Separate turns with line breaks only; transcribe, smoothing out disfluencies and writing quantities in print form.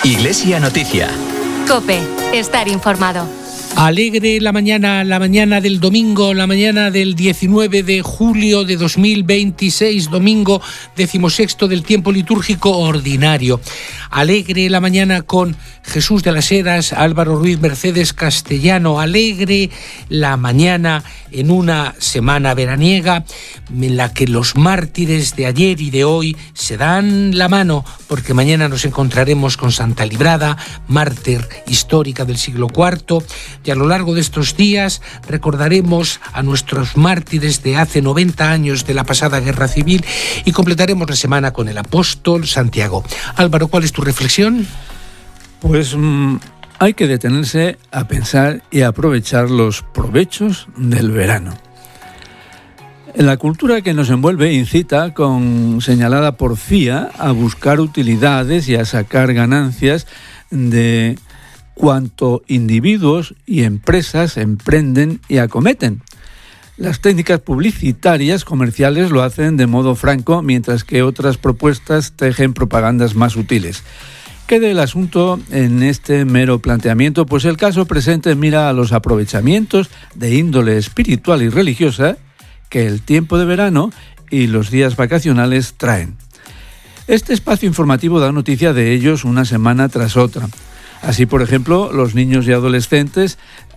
Iglesia Noticia.
COPE. Estar informado.
Alegre la mañana del domingo, la mañana del 19 de julio de 2026, domingo 16 del tiempo litúrgico ordinario. Alegre la mañana con Jesús de las Heras, Álvaro Ruiz, Mercedes Castellano. Alegre la mañana en una semana veraniega en la que los mártires de ayer y de hoy se dan la mano, porque mañana nos encontraremos con Santa Librada, mártir histórica del siglo IV, y a lo largo de estos días recordaremos a nuestros mártires de hace 90 años de la pasada Guerra Civil y completaremos la semana con el apóstol Santiago. Álvaro, ¿cuál es tu reflexión?
Pues hay que detenerse a pensar y aprovechar los provechos del verano. La cultura que nos envuelve incita, con señalada porfía, a buscar utilidades y a sacar ganancias de cuanto individuos y empresas emprenden y acometen. Las técnicas publicitarias comerciales lo hacen de modo franco, mientras que otras propuestas tejen propagandas más sutiles. Quede el asunto en este mero planteamiento, pues el caso presente mira a los aprovechamientos de índole espiritual y religiosa que el tiempo de verano y los días vacacionales traen. Este espacio informativo da noticia de ellos una semana tras otra. Así, por ejemplo, los niños y adolescentes